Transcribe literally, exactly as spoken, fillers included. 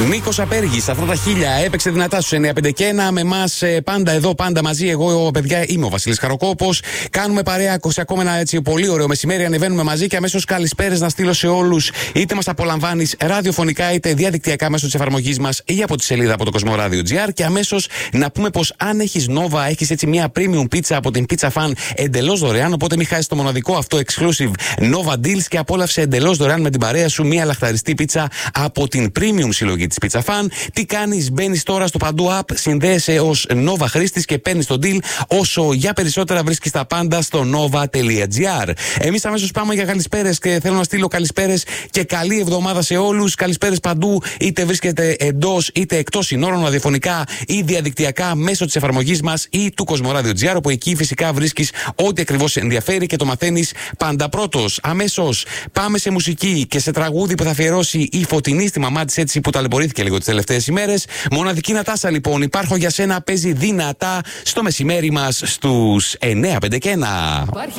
Νίκος Απέργης, αυτά τα χίλια έπαιξε δυνατά στους εννιά πέντε και ένα. Με εμάς πάντα εδώ, πάντα μαζί. Εγώ, παιδιά, είμαι ο Βασίλης Χαροκόπος. Κάνουμε παρέα σε ακόμα ένα έτσι πολύ ωραίο μεσημέρι. Ανεβαίνουμε μαζί και αμέσως καλησπέρες να στείλω σε όλους. Είτε μας απολαμβάνεις ραδιοφωνικά είτε διαδικτυακά μέσω της εφαρμογής μας ή από τη σελίδα από το Κοσμοράδιο τζι αρ. Και αμέσως να πούμε πως αν έχεις Nova, έχεις έτσι μια premium pizza από την Pizza Fan εντελώς δωρεάν. Οπότε μην χάσεις το μοναδικό αυτό exclusive Nova Deals και απόλαυσε εντελώς δωρεάν με την παρέα σου μια λαχταριστή πίτσα από την premium συλλογή της Pizza Fan. Τι κάνεις, μπαίνεις τώρα στο Παντού App, συνδέεσαι ως Nova χρήστης και παίρνεις τον deal. Όσο για περισσότερα βρίσκεις τα πάντα στο nova τελεία τζι αρ. Εμείς αμέσως πάμε για καλησπέρες και θέλω να στείλω καλησπέρες και καλή εβδομάδα σε όλους. Καλησπέρες παντού, είτε βρίσκεται εντός είτε εκτός συνόρων, ραδιοφωνικά ή διαδικτυακά μέσω της εφαρμογής μας ή του Κοσμοράδιο τζι αρ, όπου εκεί φυσικά βρίσκεις ό,τι ακριβώς ενδιαφέρει και το μαθαίνεις πάντα πρώτος. Αμέσως πάμε σε μουσική και σε τραγούδι που θα αφιερώσει η Φωτεινή στη μαμά της, έτσι που ταλαιπωρήθηκε λίγο τις τελευταίες ημέρες. Μοναδική Νατάσα λοιπόν, υπάρχω για σένα, παίζει δυνατά στο μεσημέρι μας στους εννιά πέντε και ένα.